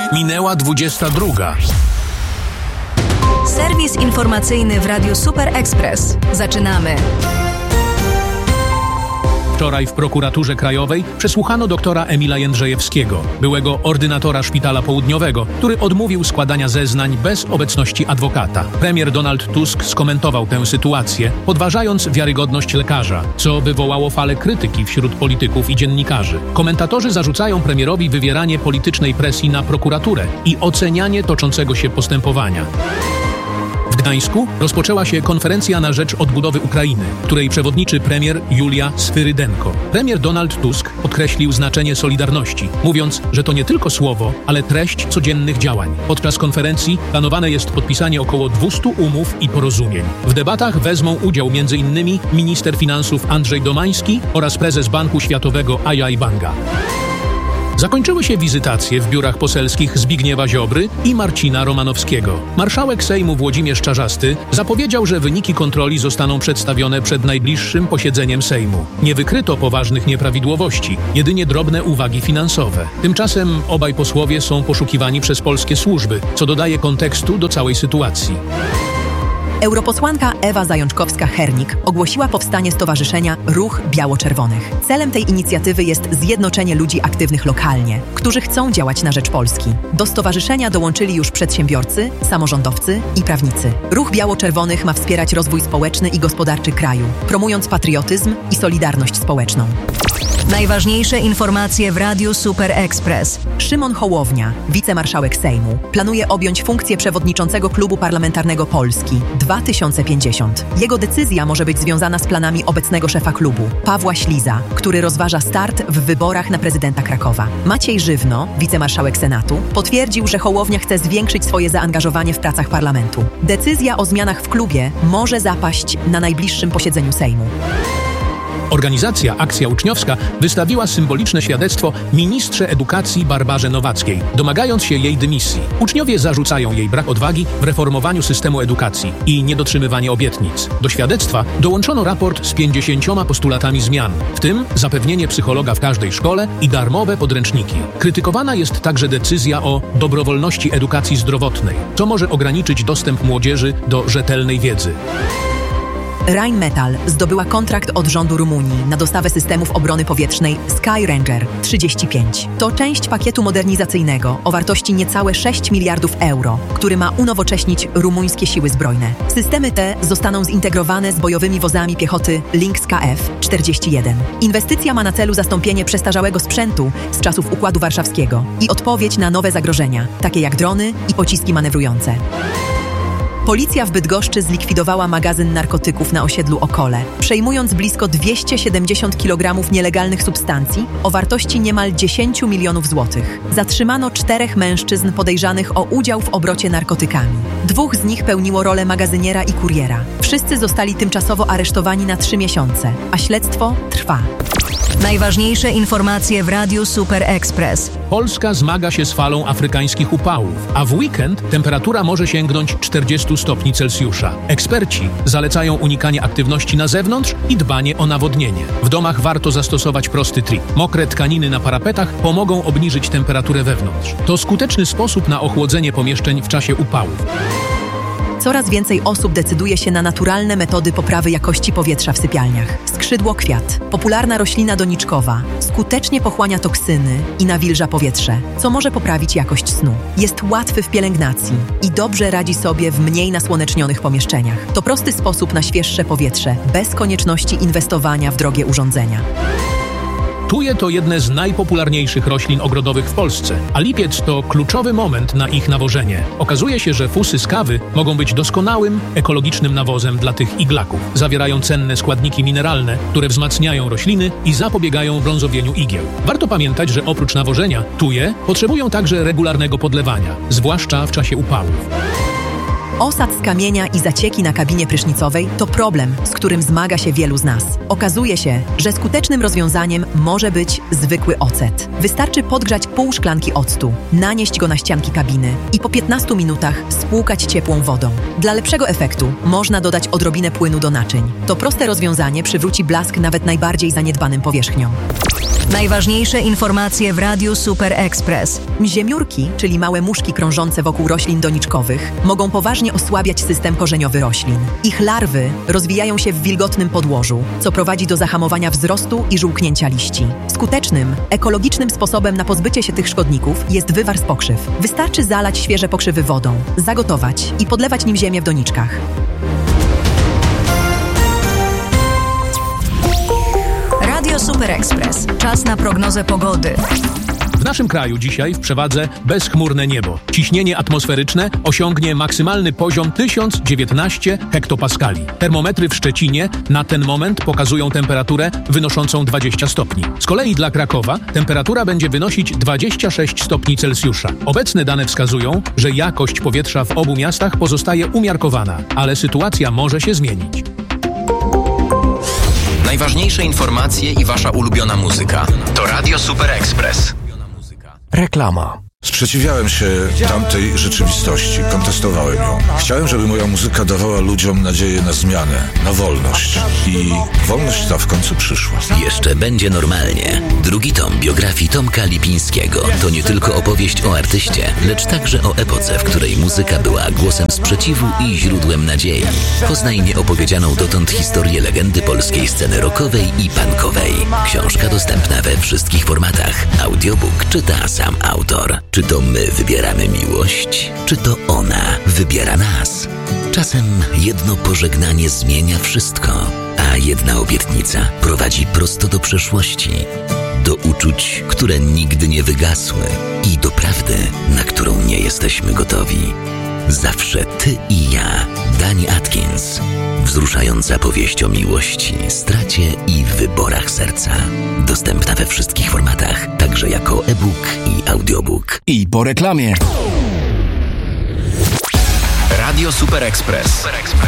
Minęła 22. Serwis informacyjny w Radiu Super Express. Zaczynamy. Wczoraj w prokuraturze krajowej przesłuchano doktora Emila Jędrzejewskiego, byłego ordynatora Szpitala Południowego, który odmówił składania zeznań bez obecności adwokata. Premier Donald Tusk skomentował tę sytuację, podważając wiarygodność lekarza, co wywołało falę krytyki wśród polityków i dziennikarzy. Komentatorzy zarzucają premierowi wywieranie politycznej presji na prokuraturę i ocenianie toczącego się postępowania. W Gdańsku rozpoczęła się konferencja na rzecz odbudowy Ukrainy, której przewodniczy premier Julia Swyrydenko. Premier Donald Tusk podkreślił znaczenie solidarności, mówiąc, że to nie tylko słowo, ale treść codziennych działań. Podczas konferencji planowane jest podpisanie około 200 umów i porozumień. W debatach wezmą udział m.in. minister finansów Andrzej Domański oraz prezes Banku Światowego Ajay Banga. Zakończyły się wizytacje w biurach poselskich Zbigniewa Ziobry i Marcina Romanowskiego. Marszałek Sejmu Włodzimierz Czarzasty zapowiedział, że wyniki kontroli zostaną przedstawione przed najbliższym posiedzeniem Sejmu. Nie wykryto poważnych nieprawidłowości, jedynie drobne uwagi finansowe. Tymczasem obaj posłowie są poszukiwani przez polskie służby, co dodaje kontekstu do całej sytuacji. Europosłanka Ewa Zajączkowska-Hernik ogłosiła powstanie stowarzyszenia Ruch Biało-Czerwonych. Celem tej inicjatywy jest zjednoczenie ludzi aktywnych lokalnie, którzy chcą działać na rzecz Polski. Do stowarzyszenia dołączyli już przedsiębiorcy, samorządowcy i prawnicy. Ruch Biało-Czerwonych ma wspierać rozwój społeczny i gospodarczy kraju, promując patriotyzm i solidarność społeczną. Najważniejsze informacje w Radiu Super Express. Szymon Hołownia, wicemarszałek Sejmu, planuje objąć funkcję przewodniczącego Klubu Parlamentarnego Polski 2050. Jego decyzja może być związana z planami obecnego szefa klubu, Pawła Śliza, który rozważa start w wyborach na prezydenta Krakowa. Maciej Żywno, wicemarszałek Senatu, potwierdził, że Hołownia chce zwiększyć swoje zaangażowanie w pracach parlamentu. Decyzja o zmianach w klubie może zapaść na najbliższym posiedzeniu Sejmu. Organizacja Akcja Uczniowska wystawiła symboliczne świadectwo ministrze edukacji Barbarze Nowackiej, domagając się jej dymisji. Uczniowie zarzucają jej brak odwagi w reformowaniu systemu edukacji i niedotrzymywanie obietnic. Do świadectwa dołączono raport z 50 postulatami zmian, w tym zapewnienie psychologa w każdej szkole i darmowe podręczniki. Krytykowana jest także decyzja o dobrowolności edukacji zdrowotnej, co może ograniczyć dostęp młodzieży do rzetelnej wiedzy. Rheinmetall zdobyła kontrakt od rządu Rumunii na dostawę systemów obrony powietrznej Sky Ranger 35. To część pakietu modernizacyjnego o wartości niecałe 6 miliardów euro, który ma unowocześnić rumuńskie siły zbrojne. Systemy te zostaną zintegrowane z bojowymi wozami piechoty Lynx KF-41. Inwestycja ma na celu zastąpienie przestarzałego sprzętu z czasów Układu Warszawskiego i odpowiedź na nowe zagrożenia, takie jak drony i pociski manewrujące. Policja w Bydgoszczy zlikwidowała magazyn narkotyków na osiedlu Okole, przejmując blisko 270 kg nielegalnych substancji o wartości niemal 10 milionów złotych. Zatrzymano 4 mężczyzn podejrzanych o udział w obrocie narkotykami. 2 z nich pełniło rolę magazyniera i kuriera. Wszyscy zostali tymczasowo aresztowani na 3 miesiące, a śledztwo trwa. Najważniejsze informacje w Radiu Super Express. Polska zmaga się z falą afrykańskich upałów, a w weekend temperatura może sięgnąć 40 stopni Celsjusza. Eksperci zalecają unikanie aktywności na zewnątrz i dbanie o nawodnienie. W domach warto zastosować prosty trik. Mokre tkaniny na parapetach pomogą obniżyć temperaturę wewnątrz. To skuteczny sposób na ochłodzenie pomieszczeń w czasie upałów. Coraz więcej osób decyduje się na naturalne metody poprawy jakości powietrza w sypialniach. Skrzydłokwiat, popularna roślina doniczkowa, skutecznie pochłania toksyny i nawilża powietrze, co może poprawić jakość snu. Jest łatwy w pielęgnacji i dobrze radzi sobie w mniej nasłonecznionych pomieszczeniach. To prosty sposób na świeższe powietrze, bez konieczności inwestowania w drogie urządzenia. Tuje to jedne z najpopularniejszych roślin ogrodowych w Polsce, a lipiec to kluczowy moment na ich nawożenie. Okazuje się, że fusy z kawy mogą być doskonałym, ekologicznym nawozem dla tych iglaków. Zawierają cenne składniki mineralne, które wzmacniają rośliny i zapobiegają brązowieniu igieł. Warto pamiętać, że oprócz nawożenia tuje potrzebują także regularnego podlewania, zwłaszcza w czasie upałów. Osad z kamienia i zacieki na kabinie prysznicowej to problem, z którym zmaga się wielu z nas. Okazuje się, że skutecznym rozwiązaniem może być zwykły ocet. Wystarczy podgrzać pół szklanki octu, nanieść go na ścianki kabiny i po 15 minutach spłukać ciepłą wodą. Dla lepszego efektu można dodać odrobinę płynu do naczyń. To proste rozwiązanie przywróci blask nawet najbardziej zaniedbanym powierzchniom. Najważniejsze informacje w Radiu Super Express. Ziemiórki, czyli małe muszki krążące wokół roślin doniczkowych, mogą poważnie osłabiać system korzeniowy roślin. Ich larwy rozwijają się w wilgotnym podłożu, co prowadzi do zahamowania wzrostu i żółknięcia liści. Skutecznym, ekologicznym sposobem na pozbycie się tych szkodników jest wywar z pokrzyw. Wystarczy zalać świeże pokrzywy wodą, zagotować i podlewać nim ziemię w doniczkach. Radio Super Express. Czas na prognozę pogody. W naszym kraju dzisiaj w przewadze bezchmurne niebo. Ciśnienie atmosferyczne osiągnie maksymalny poziom 1019 hektopaskali. Termometry w Szczecinie na ten moment pokazują temperaturę wynoszącą 20 stopni. Z kolei dla Krakowa temperatura będzie wynosić 26 stopni Celsjusza. Obecne dane wskazują, że jakość powietrza w obu miastach pozostaje umiarkowana, ale sytuacja może się zmienić. Najważniejsze informacje i wasza ulubiona muzyka. To Radio Super Express. Reklama. Sprzeciwiałem się tamtej rzeczywistości, kontestowałem ją. Chciałem, żeby moja muzyka dawała ludziom nadzieję na zmianę, na wolność. I wolność ta w końcu przyszła. Jeszcze będzie normalnie. Drugi tom biografii Tomka Lipińskiego to nie tylko opowieść o artyście, lecz także o epoce, w której muzyka była głosem sprzeciwu i źródłem nadziei. Poznaj nieopowiedzianą dotąd historię legendy polskiej sceny rockowej i punkowej. Książka dostępna we wszystkich formatach. Audiobook czyta sam autor. Czy to my wybieramy miłość? Czy to ona wybiera nas? Czasem jedno pożegnanie zmienia wszystko, a jedna obietnica prowadzi prosto do przeszłości, do uczuć, które nigdy nie wygasły i do prawdy, na którą nie jesteśmy gotowi. Zawsze ty i ja. Dani Atkins. Wzruszająca powieść o miłości, stracie i wyborach serca. Dostępna we wszystkich formatach, także jako e-book i audiobook. I po reklamie. Radio Super Express.